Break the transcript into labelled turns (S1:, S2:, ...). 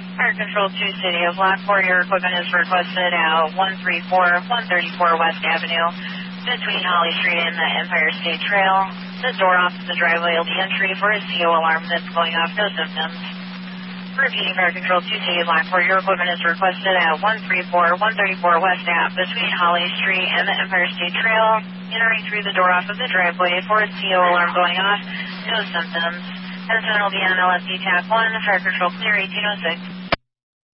S1: Fire Control 2 City of Lockport, your equipment is requested at 134 West Avenue, between Holly Street and the Empire State Trail. The door off the driveway will be entry for a CO alarm that's going off, no symptoms. Repeating, Fire Control 2 City of Lockport, your equipment is requested at 134 West Ave, between Holly Street and the Empire State Trail, entering through the door off of the driveway for a CO alarm going off, no symptoms. Transmitter will be on LSD TAC 1, Fire Control Clear 1806.